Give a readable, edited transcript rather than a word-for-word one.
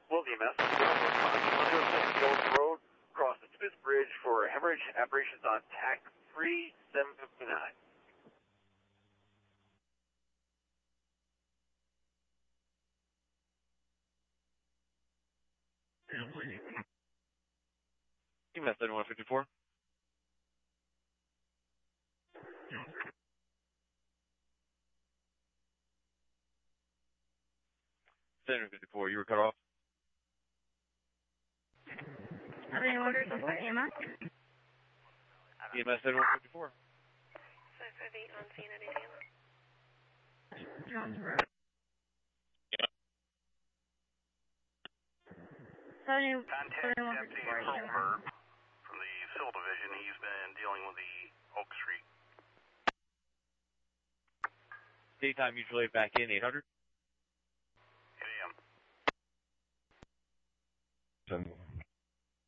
Will DMS. 106 Gillis Road, across the Smith Bridge for hemorrhage operations on TAC 3759. DMS 7154. 754, you were cut off. EMS 7154. 558 on scene, anything else? Contact Deputy Hurlbert from the Civil Division. He's been dealing with the Oak Street. Daytime mutual aid back in, 800. 8 a.m.